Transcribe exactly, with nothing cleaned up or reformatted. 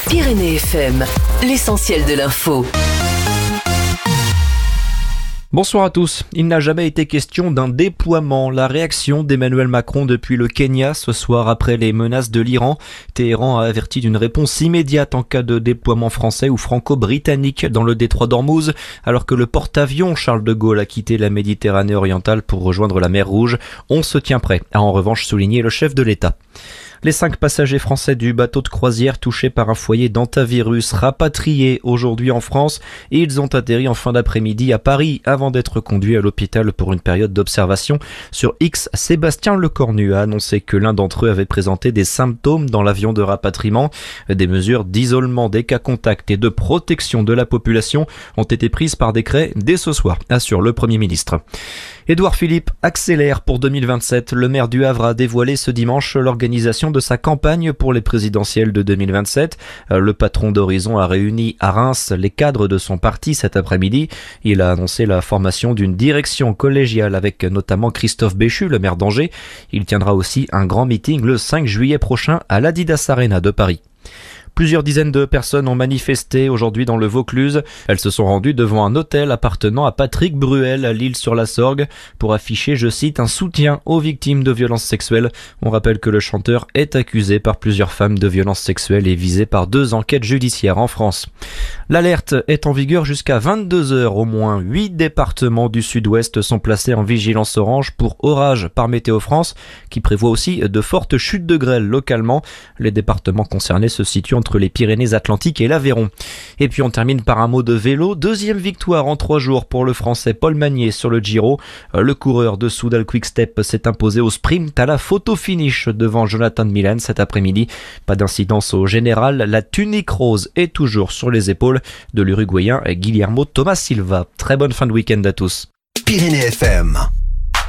Pyrénées F M, l'essentiel de l'info. Bonsoir à tous. Il n'a jamais été question d'un déploiement. La réaction d'Emmanuel Macron depuis le Kenya ce soir après les menaces de l'Iran. Téhéran a averti d'une réponse immédiate en cas de déploiement français ou franco-britannique dans le détroit d'Ormuz, alors que le porte-avions Charles de Gaulle a quitté la Méditerranée orientale pour rejoindre la mer Rouge. On se tient prêt, a en revanche souligné le chef de l'État. Les cinq passagers français du bateau de croisière touchés par un foyer d'hantavirus rapatriés aujourd'hui en France, et ils ont atterri en fin d'après-midi à Paris avant d'être conduits à l'hôpital pour une période d'observation. Sur X, Sébastien Lecornu a annoncé que l'un d'entre eux avait présenté des symptômes dans l'avion de rapatriement. Des mesures d'isolement des cas contacts et de protection de la population ont été prises par décret dès ce soir, assure le Premier ministre. Édouard Philippe accélère pour deux mille vingt-sept. Le maire du Havre a dévoilé ce dimanche l'organisation de sa campagne pour les présidentielles de deux mille vingt-sept. Le patron d'Horizon a réuni à Reims les cadres de son parti cet après-midi. Il a annoncé la formation d'une direction collégiale avec notamment Christophe Béchu, le maire d'Angers. Il tiendra aussi un grand meeting le cinq juillet prochain à l'Adidas Arena de Paris. Plusieurs dizaines de personnes ont manifesté aujourd'hui dans le Vaucluse. Elles se sont rendues devant un hôtel appartenant à Patrick Bruel à L'Isle-sur-la-Sorgue pour afficher, je cite, un soutien aux victimes de violences sexuelles. On rappelle que le chanteur est accusé par plusieurs femmes de violences sexuelles et visé par deux enquêtes judiciaires en France. L'alerte est en vigueur jusqu'à vingt-deux heures. Au moins huit départements du sud-ouest sont placés en vigilance orange pour orage par Météo France, qui prévoit aussi de fortes chutes de grêle localement. Les départements concernés se situent entre les Pyrénées-Atlantiques et l'Aveyron. Et puis on termine par un mot de vélo. Deuxième victoire en trois jours pour le Français Paul Magnier sur le Giro. Le coureur de Soudal Quick-Step s'est imposé au sprint à la photo-finish devant Jonathan Milan cet après-midi. Pas d'incidence au général. La tunique rose est toujours sur les épaules de l'Uruguayen Guillermo Thomas Silva. Très bonne fin de week-end à tous. Pyrénées F M.